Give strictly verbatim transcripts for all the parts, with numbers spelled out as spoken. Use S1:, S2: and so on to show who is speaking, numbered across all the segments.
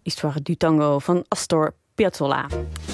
S1: Histoire du Tango van Astor Piazzolla.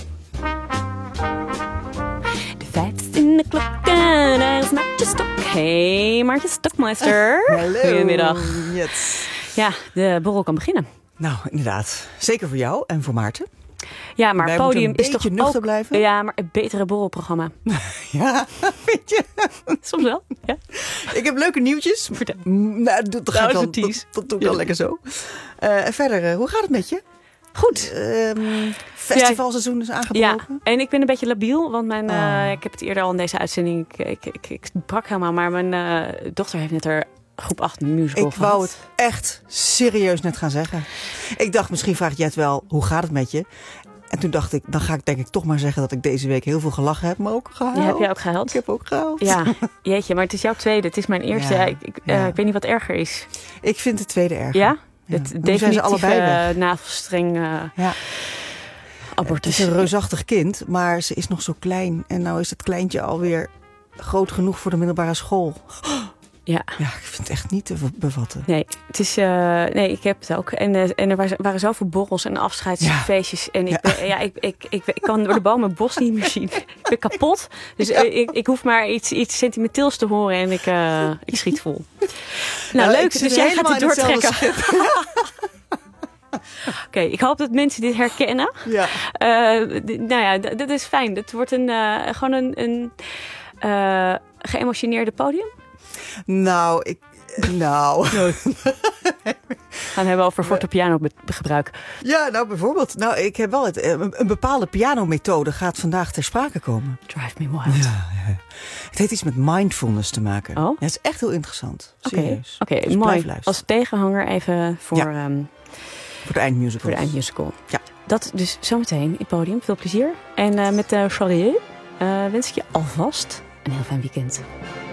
S1: De vijf is in de klok en er is Maartje Stok. Hey, Maartje Stokmeister.
S2: Hallo.
S1: Goedemiddag.
S2: Yes.
S1: Ja, de borrel kan beginnen.
S2: Nou, inderdaad. Zeker voor jou en voor Maarten.
S1: Ja, maar
S2: Wij
S1: podium
S2: moeten een
S1: is toch
S2: beetje nuchter
S1: ook...
S2: blijven?
S1: Ja, maar een betere borrelprogramma.
S2: Ja, weet je.
S1: Soms wel, ja.
S2: Ik heb leuke nieuwtjes.
S1: Vertel.
S2: Nou, dat, dat, ga
S1: Nou,
S2: ik
S1: is
S2: dan,
S1: een tease.
S2: dat, dat doe ik dan lekker zo. Uh, en verder, uh, hoe gaat het met je?
S1: Goed.
S2: Um, festivalseizoen is aangebroken.
S1: Ja, en ik ben een beetje labiel, want mijn,
S2: Oh.
S1: uh, ik heb het eerder al in deze uitzending, ik, ik, ik, ik brak helemaal, maar mijn uh, dochter heeft net haar groep acht musical
S2: Ik
S1: gehad.
S2: wou het echt serieus net gaan zeggen. Ik dacht, misschien vraagt jij het wel, hoe gaat het met je? En toen dacht ik, dan ga ik denk ik toch maar zeggen dat ik deze week heel veel gelachen heb, maar ook gehuild.
S1: Ja, heb jij ook gehuild?
S2: Ik heb ook gehuild.
S1: Ja, jeetje, maar het is jouw tweede, het is mijn eerste.
S2: Ja,
S1: Ja, ik, ik, uh,
S2: ja.
S1: ik weet niet wat erger is.
S2: Ik vind de tweede erg.
S1: Ja?
S2: Ja.
S1: Het
S2: Nu zijn ze allebei
S1: definitieve
S2: weg.
S1: navelstreng uh,
S2: Ja.
S1: abortus.
S2: Het is een reusachtig kind, maar ze is nog zo klein. En nou is het kleintje alweer groot genoeg voor de middelbare school.
S1: Ja.
S2: Ja, ik vind het echt niet te bevatten.
S1: Nee, het is, uh, nee, ik heb het ook. En, uh, en er waren, waren zoveel borrels en afscheidsfeestjes. En ik,
S2: Ja.
S1: ben, ja, ik, ik, ik, ik kan door de boom het bos niet meer zien. Ik ben kapot. Dus
S2: Ja.
S1: uh, ik, ik hoef maar iets, iets sentimenteels te horen en ik, uh, ik schiet vol. Nou,
S2: Ja,
S1: leuk.
S2: ik zit
S1: Dus jij gaat
S2: helemaal
S1: dit
S2: in hetzelfde
S1: doortrekken. Oké, okay, ik hoop dat mensen dit herkennen.
S2: Ja.
S1: Uh, d- nou ja, d- dat is fijn. Het wordt een, uh, gewoon een, een uh, geëmotioneerde podium.
S2: Nou, ik... Nou...
S1: We gaan hebben over fortepiano gebruik.
S2: Ja, nou bijvoorbeeld. Nou, ik heb wel het, een, een bepaalde pianomethode gaat vandaag ter sprake komen.
S1: Drive me wild.
S2: Ja, ja. Het heeft iets met mindfulness te maken.
S1: Oh?
S2: Ja, het is echt heel interessant. Serieus.
S1: Oké, okay,
S2: dus
S1: mooi.
S2: blijf luisteren.
S1: Als tegenhanger even voor,
S2: Ja.
S1: um,
S2: Voor de eindmusical.
S1: voor de eindmusical.
S2: Ja.
S1: Dat dus zometeen in het podium. Veel plezier. En uh, met uh, Charlier uh, wens ik je alvast een heel fijn weekend.